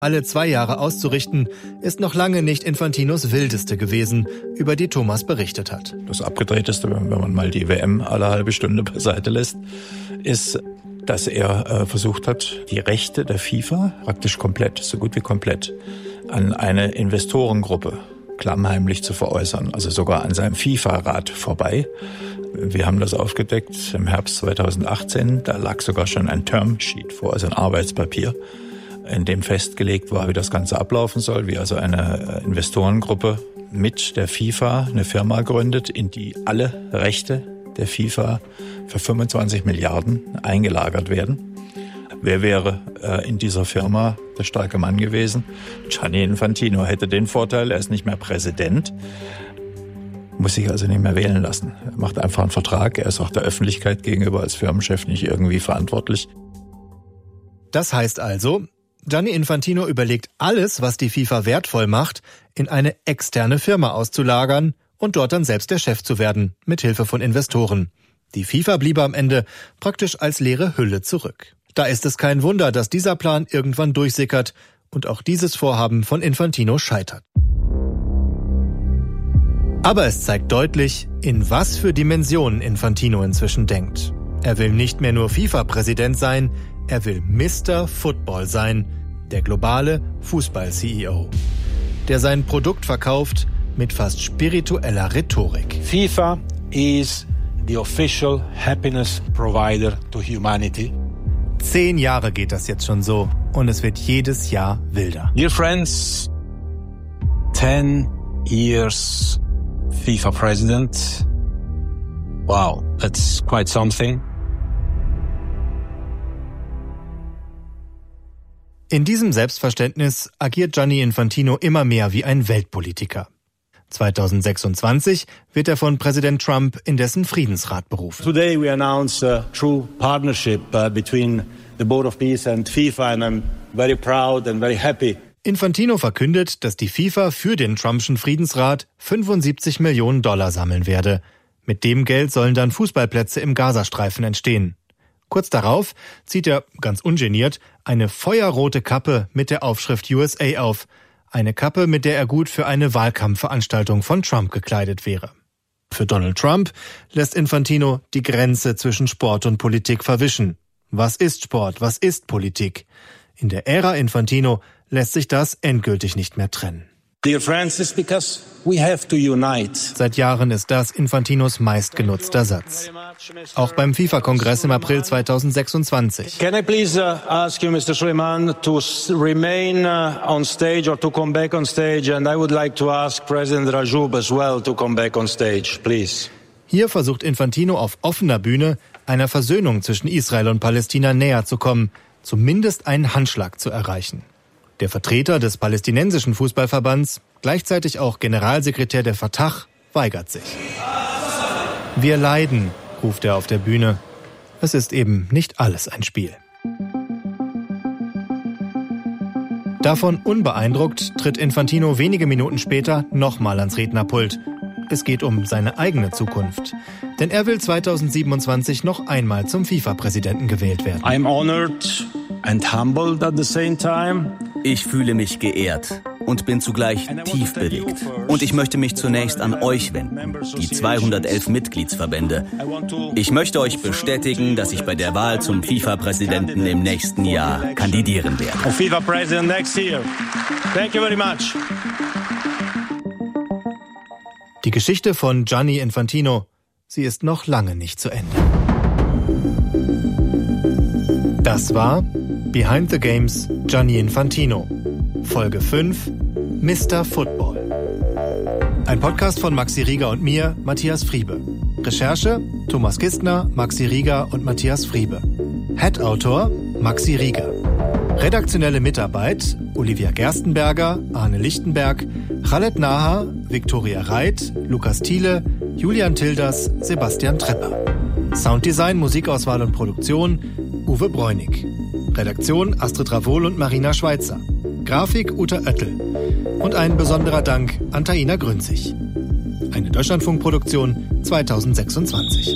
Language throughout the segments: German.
alle 2 Jahre auszurichten, ist noch lange nicht Infantinos wildeste gewesen, über die Thomas berichtet hat. Das Abgedrehteste, wenn man mal die WM alle halbe Stunde beiseite lässt, ist, dass er versucht hat, die Rechte der FIFA praktisch komplett, so gut wie komplett, an eine Investorengruppe klammheimlich zu veräußern, also sogar an seinem FIFA-Rat vorbei. Wir haben das aufgedeckt im Herbst 2018, da lag sogar schon ein Termsheet vor, also ein Arbeitspapier, in dem festgelegt war, wie das Ganze ablaufen soll, wie also eine Investorengruppe mit der FIFA eine Firma gründet, in die alle Rechte der FIFA für 25 Milliarden eingelagert werden. Wer wäre in dieser Firma der starke Mann gewesen? Gianni Infantino hätte den Vorteil, er ist nicht mehr Präsident, muss sich also nicht mehr wählen lassen. Er macht einfach einen Vertrag, er ist auch der Öffentlichkeit gegenüber als Firmenchef nicht irgendwie verantwortlich. Das heißt also, Gianni Infantino überlegt, alles, was die FIFA wertvoll macht, in eine externe Firma auszulagern und dort dann selbst der Chef zu werden, mit Hilfe von Investoren. Die FIFA bliebe am Ende praktisch als leere Hülle zurück. Da ist es kein Wunder, dass dieser Plan irgendwann durchsickert und auch dieses Vorhaben von Infantino scheitert. Aber es zeigt deutlich, in was für Dimensionen Infantino inzwischen denkt. Er will nicht mehr nur FIFA-Präsident sein, er will Mr. Football sein, der globale Fußball-CEO, der sein Produkt verkauft mit fast spiritueller Rhetorik. FIFA is the official happiness provider to humanity. 10 Jahre geht das jetzt schon so und es wird jedes Jahr wilder. Dear friends, 10 years FIFA president. Wow, that's quite something. In diesem Selbstverständnis agiert Gianni Infantino immer mehr wie ein Weltpolitiker. 2026 wird er von Präsident Trump in dessen Friedensrat berufen. Today we announce a true partnership between the Board of Peace and FIFA and I'm very proud and very happy. Infantino verkündet, dass die FIFA für den Trumpschen Friedensrat 75 Millionen $ sammeln werde. Mit dem Geld sollen dann Fußballplätze im Gazastreifen entstehen. Kurz darauf zieht er, ganz ungeniert, eine feuerrote Kappe mit der Aufschrift USA auf. Eine Kappe, mit der er gut für eine Wahlkampfveranstaltung von Trump gekleidet wäre. Für Donald Trump lässt Infantino die Grenze zwischen Sport und Politik verwischen. Was ist Sport? Was ist Politik? In der Ära Infantino lässt sich das endgültig nicht mehr trennen. Dear friends, it's because we have to unite. Seit Jahren ist das Infantinos meistgenutzter Satz. Auch beim FIFA-Kongress im April 2026. Can I please ask you, Mr. Suleiman, to remain on stage or to come back on stage? And I would like to ask President Rajoub as well to come back on stage, please. Hier versucht Infantino auf offener Bühne, einer Versöhnung zwischen Israel und Palästina näher zu kommen, zumindest einen Handschlag zu erreichen. Der Vertreter des palästinensischen Fußballverbands, gleichzeitig auch Generalsekretär der Fatah, weigert sich. Wir leiden, ruft er auf der Bühne. Es ist eben nicht alles ein Spiel. Davon unbeeindruckt tritt Infantino wenige Minuten später nochmal ans Rednerpult. Es geht um seine eigene Zukunft. Denn er will 2027 noch einmal zum FIFA-Präsidenten gewählt werden. I'm honored and humbled at the same time. Ich fühle mich geehrt und bin zugleich tief bewegt. Und ich möchte mich zunächst an euch wenden, die 211 Mitgliedsverbände. Ich möchte euch bestätigen, dass ich bei der Wahl zum FIFA-Präsidenten im nächsten Jahr kandidieren werde. FIFA President next year. Thank you very much. Die Geschichte von Gianni Infantino, sie ist noch lange nicht zu Ende. Das war Behind the Games Gianni Infantino. Folge 5, Mr. Football. Ein Podcast von Maxi Rieger und mir, Matthias Friebe. Recherche, Thomas Kistner, Maxi Rieger und Matthias Friebe. Head-Autor, Maxi Rieger. Redaktionelle Mitarbeit, Olivia Gerstenberger, Arne Lichtenberg, Khaled Naha, Viktoria Reit, Lukas Thiele, Julian Tilders, Sebastian Trepper. Sounddesign, Musikauswahl und Produktion, Uwe Bräunig. Redaktion Astrid Ravol und Marina Schweitzer. Grafik Uta Oettel. Und ein besonderer Dank an Taina Grünzig. Eine Deutschlandfunk-Produktion 2026.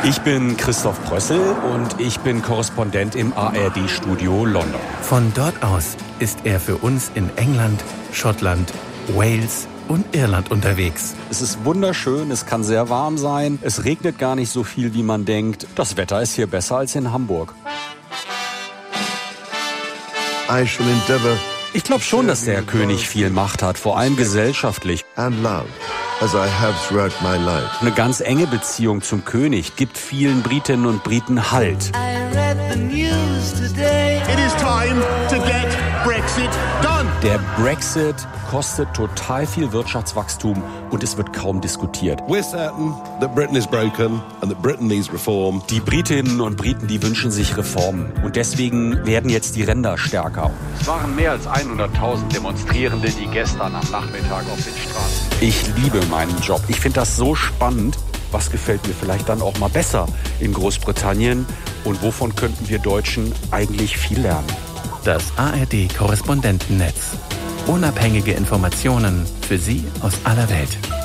Ich bin Christoph Brössel und ich bin Korrespondent im ARD-Studio London. Von dort aus ist er für uns in England, Schottland, Wales und Irland unterwegs. Es ist wunderschön, es kann sehr warm sein, es regnet gar nicht so viel, wie man denkt. Das Wetter ist hier besser als in Hamburg. Ich glaube schon, dass der König viel Macht hat, vor allem gesellschaftlich. Eine ganz enge Beziehung zum König gibt vielen Britinnen und Briten Halt. Der Brexit kostet total viel Wirtschaftswachstum und es wird kaum diskutiert. Die Britinnen und Briten, die wünschen sich Reformen und deswegen werden jetzt die Ränder stärker. Es waren mehr als 100.000 Demonstrierende, die gestern am Nachmittag auf den Straßen. Ich liebe meinen Job. Ich finde das so spannend. Was gefällt mir vielleicht dann auch mal besser in Großbritannien und wovon könnten wir Deutschen eigentlich viel lernen? Das ARD-Korrespondentennetz. Unabhängige Informationen für Sie aus aller Welt.